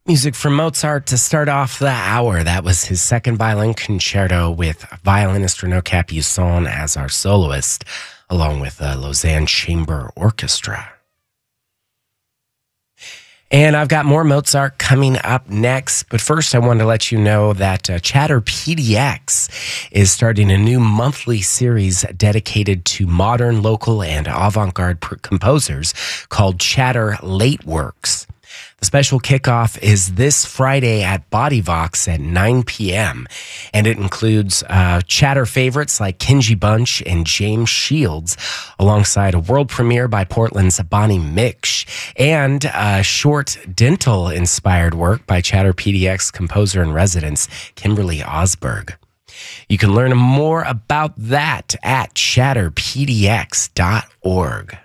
Music from Mozart to start off the hour. That was his second violin concerto with violinist Renaud Capuçon as our soloist, along with the Lausanne Chamber Orchestra. And I've got more Mozart coming up next. But first, I wanted to let you know that Chatter PDX is starting a new monthly series dedicated to modern, local, and avant-garde composers called Chatter Late Works. The special kickoff is this Friday at Bodyvox at 9 p.m. And it includes Chatter favorites like Kenji Bunch and James Shields, alongside a world premiere by Portland's Bonnie Miksch, and a short dental-inspired work by Chatter PDX composer-in-residence Kimberly Osberg. You can learn more about that at chatterpdx.org.